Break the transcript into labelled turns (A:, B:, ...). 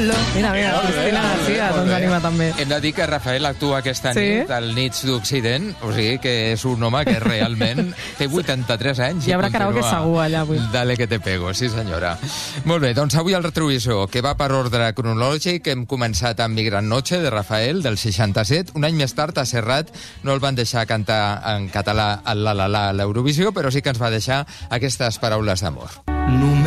A: Mira, Cristina García, doncs anima també.
B: Hem de dir que Rafael actua aquesta nit al Nits d'Occident, o sigui que és un home que realment té 83 anys.
A: Hi haurà karaoke segur allà avui.
B: Dale que te pego, sí senyora. Molt bé, doncs avui el retrovisor, que va per ordre cronològic. Hem començat amb Migrant Noche, de Rafael, del 67. Un any més tard, a Serrat, no el van deixar cantar en català a l'Eurovisió, però sí que ens va deixar aquestes paraules d'amor.